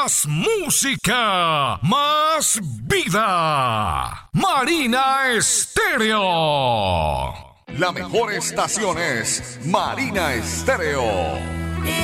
Más música, más vida. Marina Estéreo. La mejor estación es Marina Estéreo.